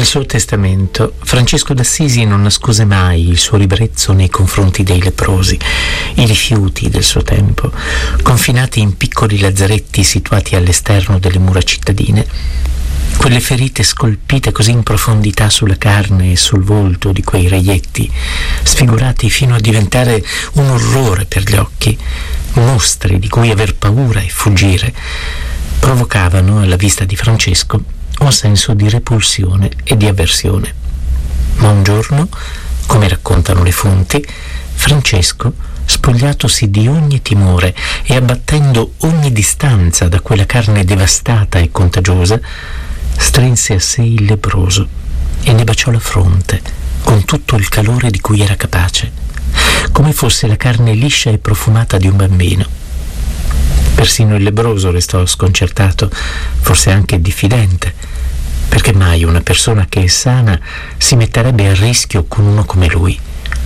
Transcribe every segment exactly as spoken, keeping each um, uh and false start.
Nel suo testamento, Francesco d'Assisi non nascose mai il suo ribrezzo nei confronti dei leprosi, i rifiuti del suo tempo, confinati in piccoli lazzaretti situati all'esterno delle mura cittadine. Quelle ferite scolpite così in profondità sulla carne e sul volto di quei reietti, sfigurati fino a diventare un orrore per gli occhi, mostri di cui aver paura e fuggire, provocavano alla vista di Francesco un senso di repulsione e di avversione. Ma un giorno, come raccontano le fonti, Francesco, spogliatosi di ogni timore e abbattendo ogni distanza da quella carne devastata e contagiosa, strinse a sé il leproso e ne baciò la fronte con tutto il calore di cui era capace, come fosse la carne liscia e profumata di un bambino. Persino il leproso restò sconcertato, forse anche diffidente, perché mai una persona che è sana si metterebbe a rischio con uno come lui?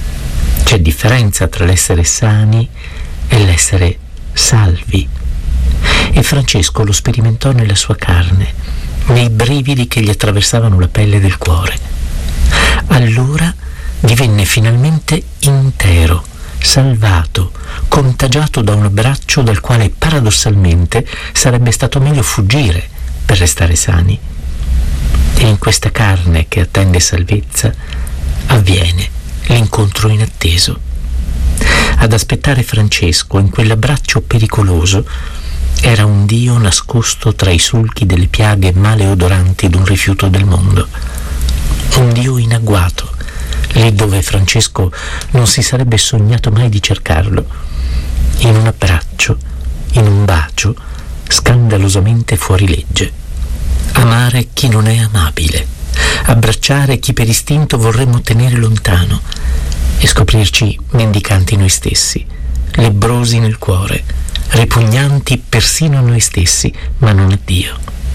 C'è differenza tra l'essere sani e l'essere salvi. E Francesco lo sperimentò nella sua carne, nei brividi che gli attraversavano la pelle del cuore. Allora divenne finalmente intero, salvato, contagiato da un abbraccio dal quale paradossalmente sarebbe stato meglio fuggire per restare sani. E in questa carne che attende salvezza avviene l'incontro inatteso. Ad aspettare Francesco in quell'abbraccio pericoloso era un Dio nascosto tra i solchi delle piaghe maleodoranti d'un rifiuto del mondo, un Dio in agguato, lì dove Francesco non si sarebbe sognato mai di cercarlo, in un abbraccio, in un bacio, scandalosamente fuori legge. Amare chi non è amabile, abbracciare chi per istinto vorremmo tenere lontano e scoprirci mendicanti noi stessi, lebbrosi nel cuore, ripugnanti persino a noi stessi, ma non a Dio.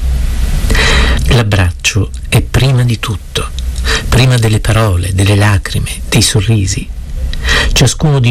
L'abbraccio è prima di tutto, prima delle parole, delle lacrime, dei sorrisi. Ciascuno di